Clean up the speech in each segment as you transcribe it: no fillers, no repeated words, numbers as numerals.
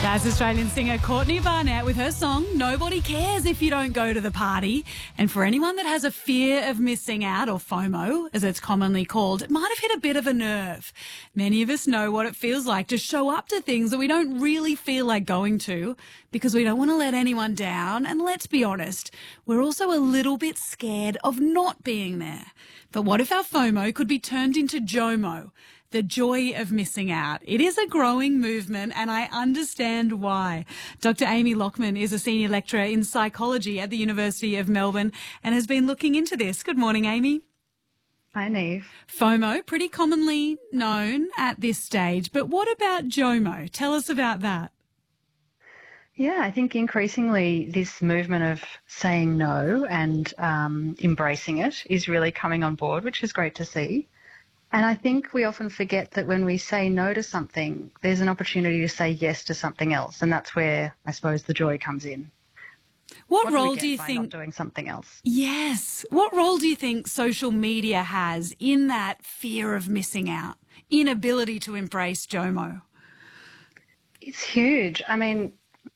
That's Australian singer Courtney Barnett with her song Nobody Cares If You Don't Go to the Party. And for anyone that has a fear of missing out, or FOMO as it's commonly called, it might have hit a bit of a nerve. Many of us know what it feels like to show up to things that we don't really feel like going to because we don't want to let anyone down. And let's be honest, we're also a little bit scared of not being there. But what if our FOMO could be turned into JOMO? The joy of missing out. It is a growing movement and I understand why. Dr. Amy Lockman is a senior lecturer in psychology at the University of Melbourne and has been looking into this. Good morning, Amy. Hi, Neve. FOMO, pretty commonly known at this stage, but what about JOMO? Tell us about that. Yeah, I think increasingly this movement of saying no and embracing it is really coming on board, which is great to see. And I think we often forget that when we say no to something, there's an opportunity to say yes to something else. And that's where, I suppose, the joy comes in. What role do you think... not doing something else? Yes. What role do you think social media has in that fear of missing out, inability to embrace JOMO? It's huge. I mean,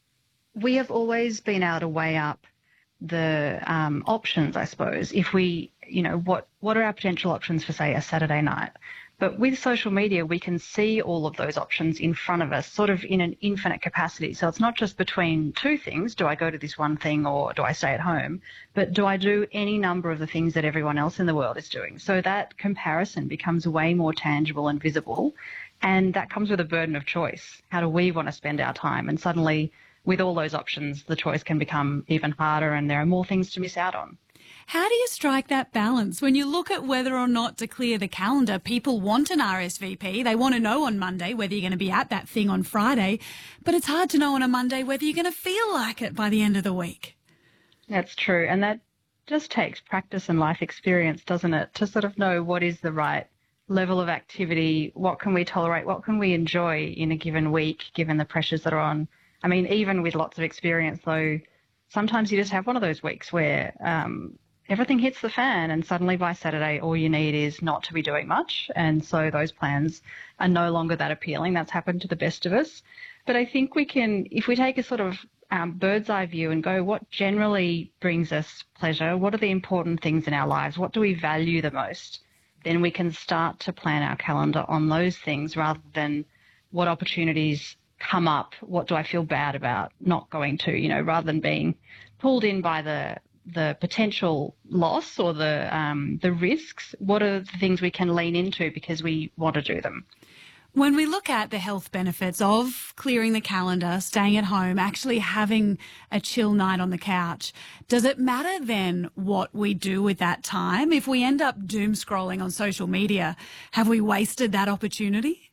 we have always been able to weigh up the options, I suppose, if we, what are our potential options for, say, a Saturday night? But with social media, we can see all of those options in front of us, sort of in an infinite capacity. So it's not just between two things, do I go to this one thing or do I stay at home, but do I do any number of the things that everyone else in the world is doing? So that comparison becomes way more tangible and visible, and that comes with a burden of choice. How do we want to spend our time? And suddenly, with all those options, the choice can become even harder and there are more things to miss out on. How do you strike that balance? When you look at whether or not to clear the calendar, people want an RSVP. They want to know on Monday whether you're going to be at that thing on Friday, but it's hard to know on a Monday whether you're going to feel like it by the end of the week. That's true. And that just takes practice and life experience, doesn't it, to sort of know what is the right level of activity, what can we tolerate, what can we enjoy in a given week, given the pressures that are on. I mean, even with lots of experience, though, sometimes you just have one of those weeks where everything hits the fan and suddenly by Saturday all you need is not to be doing much. And so those plans are no longer that appealing. That's happened to the best of us. But I think we can, if we take a sort of bird's eye view and go, what generally brings us pleasure? What are the important things in our lives? What do we value the most? Then we can start to plan our calendar on those things rather than what opportunities come up, what do I feel bad about not going to, rather than being pulled in by the potential loss or the risks. What are the things we can lean into because we want to do them? When we look at the health benefits of clearing the calendar, staying at home, actually having a chill night on the couch, does it matter then what we do with that time? If we end up doom scrolling on social media, have we wasted that opportunity?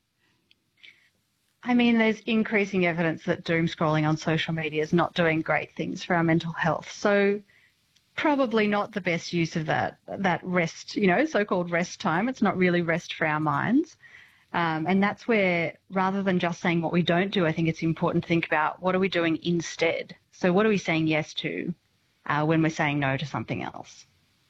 I mean, there's increasing evidence that doom scrolling on social media is not doing great things for our mental health. So probably not the best use of that rest, so-called rest time. It's not really rest for our minds. And that's where, rather than just saying what we don't do, I think it's important to think about what are we doing instead. So what are we saying yes to when we're saying no to something else?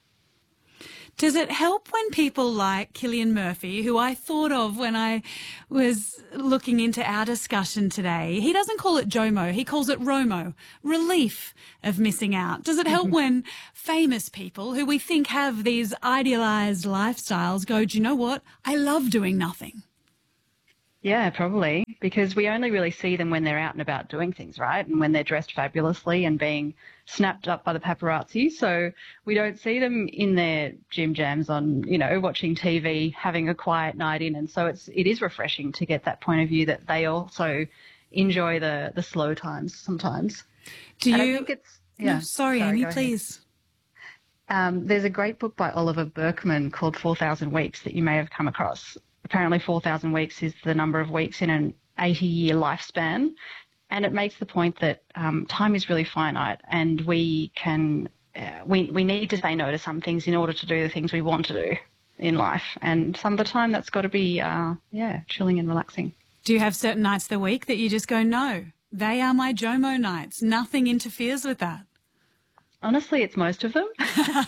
Does it help when people like Cillian Murphy, who I thought of when I was looking into our discussion today, he doesn't call it JOMO, he calls it ROMO, relief of missing out. Does it help when famous people who we think have these idealised lifestyles go, do you know what, I love doing nothing? Yeah, probably, because we only really see them when they're out and about doing things, right? And when they're dressed fabulously and being snapped up by the paparazzi. So we don't see them in their gym jams on, watching TV, having a quiet night in. And so it is refreshing to get that point of view that they also enjoy the slow times sometimes. Do you? I think it's, yeah. No, sorry, Amy, please. There's a great book by Oliver Burkeman called 4,000 Weeks that you may have come across. Apparently 4,000 weeks is the number of weeks in an 80-year lifespan. And it makes the point that time is really finite and we need to say no to some things in order to do the things we want to do in life. And some of the time that's got to be, chilling and relaxing. Do you have certain nights of the week that you just go, no, they are my JOMO nights. Nothing interferes with that? Honestly, it's most of them.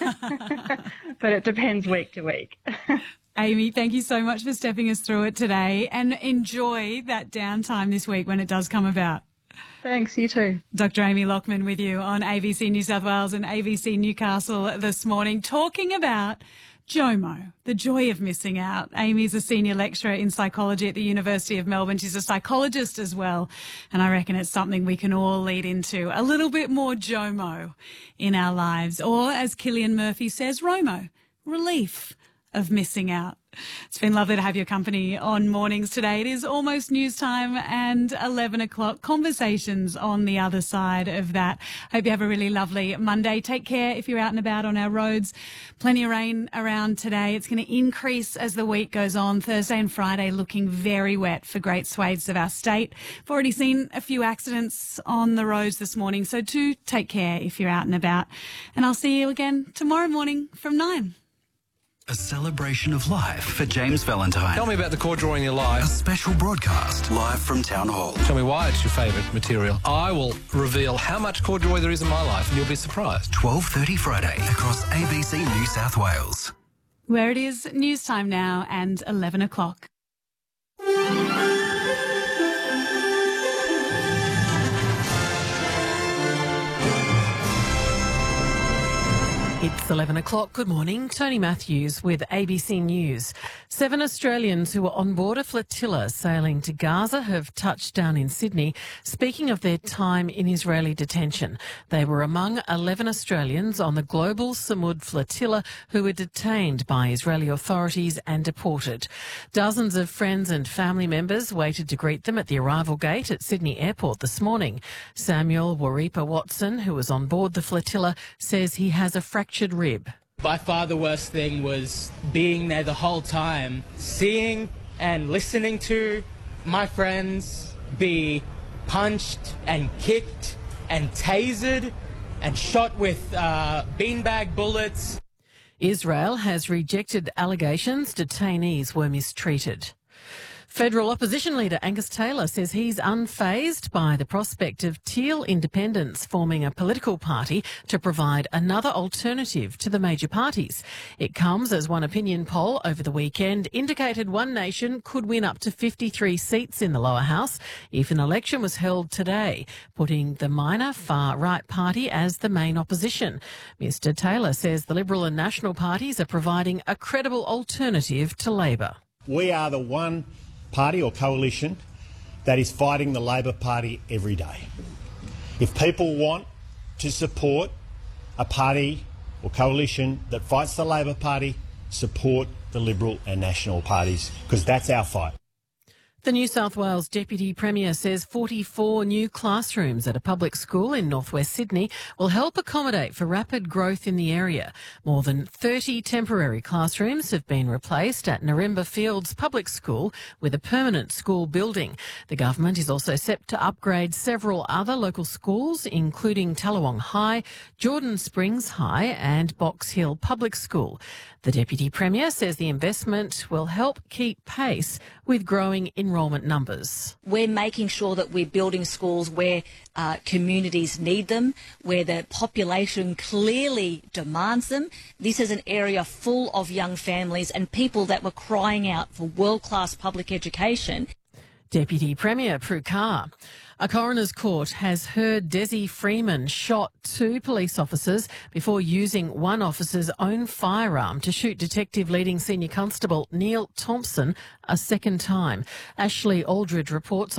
But it depends week to week. Amy, thank you so much for stepping us through it today and enjoy that downtime this week when it does come about. Thanks, you too. Dr. Amy Lockman with you on ABC New South Wales and ABC Newcastle this morning, talking about JOMO, the joy of missing out. Amy's a senior lecturer in psychology at the University of Melbourne. She's a psychologist as well. And I reckon it's something we can all lead into, a little bit more JOMO in our lives. Or, as Killian Murphy says, ROMO, relief of missing out. It's been lovely to have your company on mornings today. It is almost news time and 11 o'clock. Conversations on the other side of that. Hope you have a really lovely Monday. Take care if you're out and about on our roads. Plenty of rain around today. It's going to increase as the week goes on. Thursday and Friday looking very wet for great swathes of our state. I've already seen a few accidents on the roads this morning, so do take care if you're out and about. And I'll see you again tomorrow morning from 9. A celebration of life for James Valentine. Tell me about the core drawer in your life. A special broadcast live from Town Hall. Tell me why it's your favourite material. I will reveal how much core joy there is in my life and you'll be surprised. 12:30 Friday across ABC New South Wales. Where it is news time now and 11 o'clock. It's 11 o'clock. Good morning. Tony Matthews with ABC News. 7 Australians who were on board a flotilla sailing to Gaza have touched down in Sydney, speaking of their time in Israeli detention. They were among 11 Australians on the Global Samud flotilla who were detained by Israeli authorities and deported. Dozens of friends and family members waited to greet them at the arrival gate at Sydney Airport this morning. Samuel Waripa Watson, who was on board the flotilla, says he has a fractured rib. By far the worst thing was being there the whole time, seeing and listening to my friends be punched and kicked and tasered and shot with beanbag bullets. Israel has rejected allegations detainees were mistreated. Federal opposition leader Angus Taylor says he's unfazed by the prospect of Teal independents forming a political party to provide another alternative to the major parties. It comes as one opinion poll over the weekend indicated One Nation could win up to 53 seats in the lower house if an election was held today, putting the minor far-right party as the main opposition. Mr Taylor says the Liberal and National parties are providing a credible alternative to Labor. We are the one party or coalition that is fighting the Labor Party every day. If people want to support a party or coalition that fights the Labor Party, support the Liberal and National parties, because that's our fight. The New South Wales Deputy Premier says 44 new classrooms at a public school in northwest Sydney will help accommodate for rapid growth in the area. More than 30 temporary classrooms have been replaced at Narimba Fields Public School with a permanent school building. The government is also set to upgrade several other local schools, including Tallawong High, Jordan Springs High and Box Hill Public School. The Deputy Premier says the investment will help keep pace with growing enrolment numbers. We're making sure that we're building schools where communities need them, where the population clearly demands them. This is an area full of young families and people that were crying out for world-class public education. Deputy Premier Prue Carr. A coroner's court has heard Desi Freeman shot 2 police officers before using one officer's own firearm to shoot Detective Leading Senior Constable Neil Thompson a second time. Ashley Aldridge reports